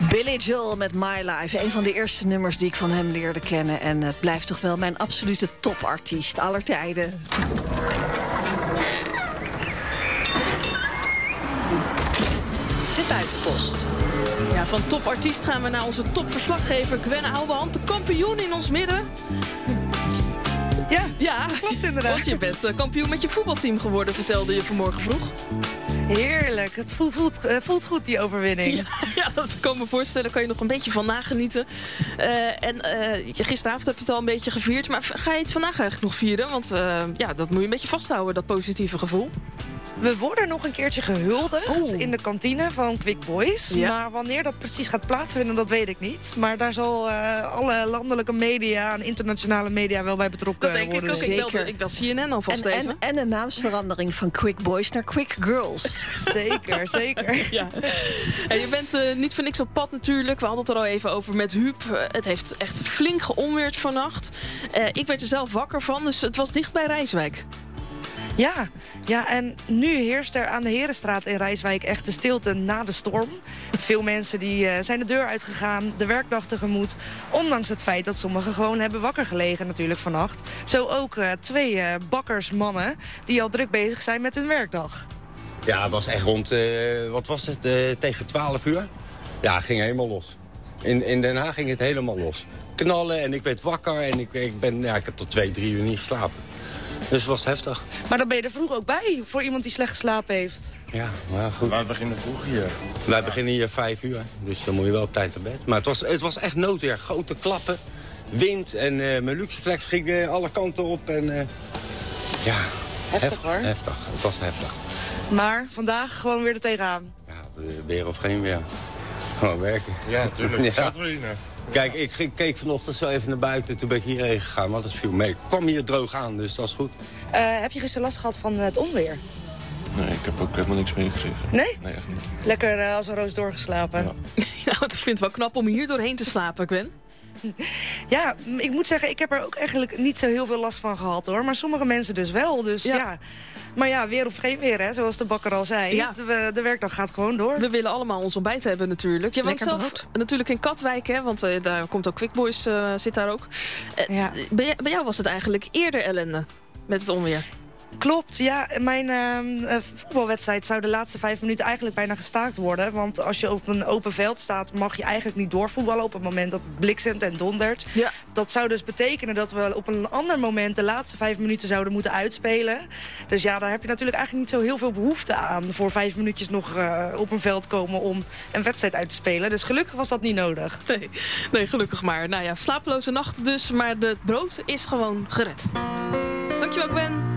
Billy Joel met My Life. Een van de eerste nummers die ik van hem leerde kennen. En het blijft toch wel mijn absolute topartiest aller tijden. De Buitenpost. Ja, van topartiest gaan we naar onze topverslaggever Gwen Ouwehand. De kampioen in ons midden. Ja, klopt inderdaad. Want je bent kampioen met je voetbalteam geworden, vertelde je vanmorgen vroeg. Heerlijk, het voelt goed die overwinning. Ja, dat kan me voorstellen. Kan je nog een beetje van nagenieten. Gisteravond heb je het al een beetje gevierd. Maar ga je het vandaag eigenlijk nog vieren? Want dat moet je een beetje vasthouden, dat positieve gevoel. We worden nog een keertje gehuldigd in de kantine van Quick Boys. Ja. Maar wanneer dat precies gaat plaatsvinden, dat weet ik niet. Maar daar zal alle landelijke media en internationale media wel bij betrokken Dat denk worden. ik ook. Zeker. Ik bel CNN alvast even. En een naamsverandering van Quick Boys naar Quick Girls. Zeker. Ja. En je bent niet voor niks op pad natuurlijk. We hadden het er al even over met Huub. Het heeft echt flink geonweerd vannacht. Ik werd er zelf wakker van, dus het was dicht bij Rijswijk. Ja, en nu heerst er aan de Herenstraat in Rijswijk echt de stilte na de storm. Veel mensen die zijn de deur uitgegaan, de werkdag tegemoet. Ondanks het feit dat sommigen gewoon hebben wakker gelegen natuurlijk vannacht. Zo ook twee bakkersmannen die al druk bezig zijn met hun werkdag. Ja, het was echt rond, tegen 12 uur. Ja, het ging helemaal los. In Den Haag ging het helemaal los. Knallen en ik werd wakker en ik heb tot 2-3 uur niet geslapen. Dus het was heftig. Maar dan ben je er vroeg ook bij, voor iemand die slecht geslapen heeft. Ja, maar goed. Wij beginnen vroeg hier. Wij beginnen hier 5 uur, dus dan moet je wel op tijd naar bed. Maar het was echt noodweer. Grote klappen, wind en mijn luxeflex ging alle kanten op. En, Heftig hoor. Heftig, het was heftig. Maar vandaag gewoon weer er tegenaan. Ja, weer of geen weer. Gewoon werken. Ja, natuurlijk. Ja. Gaat verdienen. Kijk, ik keek vanochtend zo even naar buiten. Toen ben ik hierheen gegaan, maar dat viel mee. Ik kwam hier droog aan, dus dat is goed. Heb je gisteren last gehad van het onweer? Nee, ik heb ook helemaal niks meer gezien. Nee? Nee, echt niet. Lekker als een roos doorgeslapen. Ja. Nou, ik vind het wel knap om hier doorheen te slapen, Gwen. Ja, ik moet zeggen, ik heb er ook eigenlijk niet zo heel veel last van gehad, hoor. Maar sommige mensen dus wel, dus ja. Maar ja, weer of geen weer, hè, zoals de bakker al zei. Ja. De werkdag gaat gewoon door. We willen allemaal ons ontbijt hebben natuurlijk. Je woont Lekker zelf brood. natuurlijk in Katwijk, hè, want daar komt ook Quick Boys, zit daar ook. Ja. Bij jou was het eigenlijk eerder ellende met het onweer. Klopt, ja. Mijn voetbalwedstrijd zou de laatste 5 minuten eigenlijk bijna gestaakt worden. Want als je op een open veld staat, mag je eigenlijk niet doorvoetballen op het moment dat het bliksemt en dondert. Ja. Dat zou dus betekenen dat we op een ander moment de laatste 5 minuten zouden moeten uitspelen. Dus ja, daar heb je natuurlijk eigenlijk niet zo heel veel behoefte aan. Voor 5 minuutjes nog op een veld komen om een wedstrijd uit te spelen. Dus gelukkig was dat niet nodig. Nee, gelukkig maar. Nou ja, slapeloze nachten dus, maar het brood is gewoon gered. Dankjewel, Gwen.